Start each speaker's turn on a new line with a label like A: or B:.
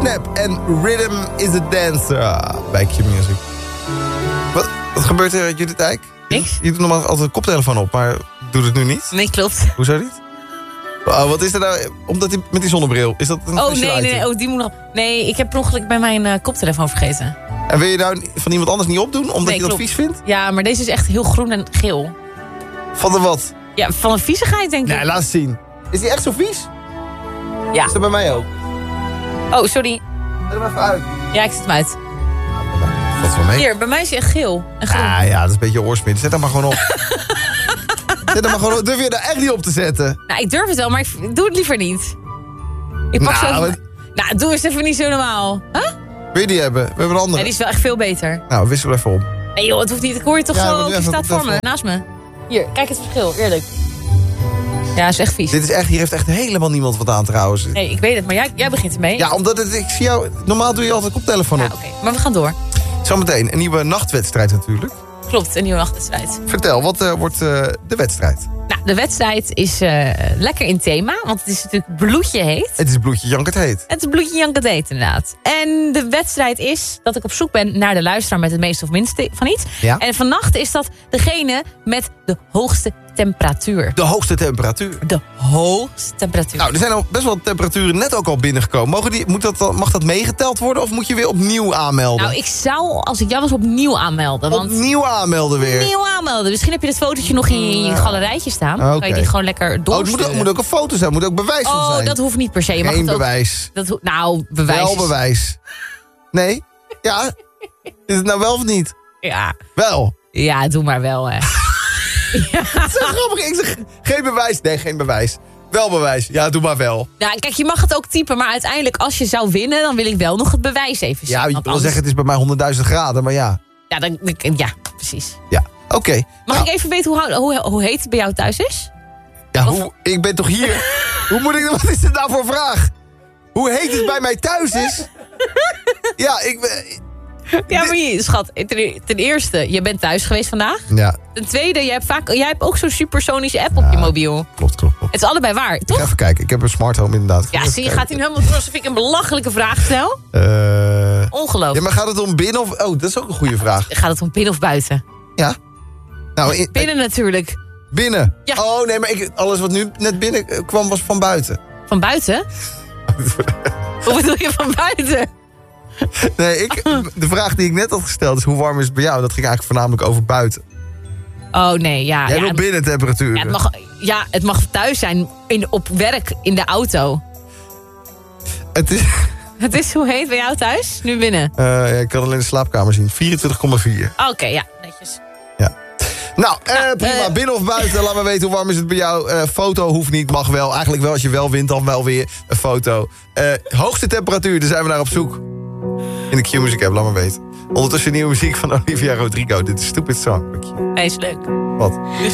A: Snap en Rhythm is a Dancer bij Q-Music. Wat gebeurt er, Judith Eyck?
B: Niks.
A: Je doet normaal altijd een koptelefoon op, maar doet het nu niet?
B: Nee, klopt.
A: Hoezo niet? Oh, wat is er nou? Omdat hij met die zonnebril. Is dat een speciaal item?
B: Nee. Oh, die moet nog... Nee, ik heb per ongeluk bij mijn koptelefoon vergeten.
A: En wil je nou van iemand anders niet opdoen, omdat je dat
B: klopt.
A: vies vindt?
B: Ja, maar deze is echt heel groen en geel.
A: Van de wat?
B: Ja, van een viezigheid, denk ik.
A: Nee, laat eens zien. Is die echt zo vies?
B: Ja.
A: Is dat bij mij ook?
B: Oh, sorry.
A: Zet hem even uit.
B: Ja, ik zet hem uit.
A: Wat voor mee?
B: Hier, bij mij is hij echt geel en groen.
A: Ja, dat is een beetje oorsmid. Zet hem maar gewoon op. Zet hem maar gewoon op. Durf je er echt niet op te zetten?
B: Nou, ik durf het wel, maar ik doe het liever niet. Ik pak zo... Nou, doe eens even niet zo normaal. Huh?
A: Wil je die hebben? We hebben een andere.
B: Nee, die is wel echt veel beter.
A: Nou, wissel even om.
B: Nee joh, het hoeft niet. Ik hoor je toch
A: Ja,
B: zo,
A: maar
B: ook, je
A: even
B: staat
A: op
B: voor me,
A: telefoon.
B: naast me. Hier, kijk het verschil, eerlijk. Ja, is echt vies.
A: Dit is echt, hier heeft echt helemaal niemand wat aan trouwens.
B: Nee, ik weet het, maar jij begint ermee.
A: Ja, omdat ik zie jou... Normaal doe je altijd koptelefoon op.
B: Oké, maar we gaan door.
A: Zometeen een nieuwe nachtwedstrijd natuurlijk.
B: Klopt, een nieuwe nachtwedstrijd.
A: Vertel, wat wordt de wedstrijd?
B: Nou, de wedstrijd is lekker in thema, want het is natuurlijk bloedje heet.
A: Het is bloedje jankert heet.
B: Het is bloedje jankert heet, inderdaad. En de wedstrijd is dat ik op zoek ben naar de luisteraar met het meeste of minste van iets.
A: Ja.
B: En vannacht is dat degene met de hoogste temperatuur.
A: De hoogste temperatuur.
B: De hoogste temperatuur.
A: Nou, er zijn al best wel temperaturen net ook al binnengekomen. Mag dat meegeteld worden of moet je weer opnieuw aanmelden?
B: Nou, ik zou, als ik jou was, opnieuw aanmelden. Want
A: Opnieuw aanmelden weer?
B: opnieuw aanmelden. Misschien heb je het fotootje nog in je galerijtje staan. Dan kan je die gewoon lekker doorsturen.
A: Het moet ook een foto zijn, moet ook bewijs van zijn.
B: Oh, dat hoeft niet per se. Je mag
A: Geen
B: het ook,
A: bewijs.
B: Bewijs.
A: Wel bewijs. Nee? Ja? Is het nou wel of niet?
B: Ja.
A: Wel.
B: Ja, doe maar wel, hè.
A: Ja. Dat is zo grappig. Ik zeg, geen bewijs. Nee, geen bewijs. Wel bewijs. Ja, doe maar wel.
B: Nou, kijk, je mag het ook typen, maar uiteindelijk als je zou winnen, dan wil ik wel nog het bewijs even zien.
A: Ja, je wil
B: anders...
A: zeggen, het is bij mij 100.000 graden, maar ja.
B: Ja, precies.
A: Ja, oké.
B: Mag ik even weten hoe heet het bij jou thuis is?
A: Ja, ik ben toch hier? Hoe moet ik... Wat is dit nou voor vraag? Hoe heet het bij mij thuis is? Ja,
B: Ja, maar schat, ten eerste, je bent thuis geweest vandaag.
A: Ja.
B: Ten tweede, jij hebt ook zo'n supersonische app op je mobiel.
A: Klopt.
B: Het is allebei waar, toch?
A: Even kijken, ik heb een smart home inderdaad.
B: Ja, zie je, gaat hij helemaal door alsof ik een belachelijke vraag stel? Ongelooflijk.
A: Ja, maar gaat het om binnen of... Oh, dat is ook een goede vraag.
B: Gaat het om binnen of buiten?
A: Ja. Nou,
B: binnen natuurlijk.
A: Binnen?
B: Ja.
A: Oh, nee, maar alles wat nu net binnen kwam was van buiten.
B: Van buiten? Hoe bedoel je van buiten?
A: Nee, de vraag die ik net had gesteld is hoe warm is het bij jou? Dat ging eigenlijk voornamelijk over buiten.
B: Oh nee, ja.
A: Jij wil binnen temperatuur.
B: Het mag thuis zijn, op werk, in de auto. Het is hoe heet bij jou thuis? Nu binnen?
A: Ik kan alleen de slaapkamer zien. 24,4.
B: Oké, ja, netjes.
A: Ja. Nou, prima. Binnen of buiten, laat me weten hoe warm is het bij jou. Foto hoeft niet, mag wel. Eigenlijk wel, als je wel wint, dan wel weer een foto. Hoogste temperatuur, daar zijn we naar op zoek. In de Q-Music app, laat me weten. Ondertussen nieuwe muziek van Olivia Rodrigo. Dit is Stupid Song.
B: Hij is leuk.
A: Wat?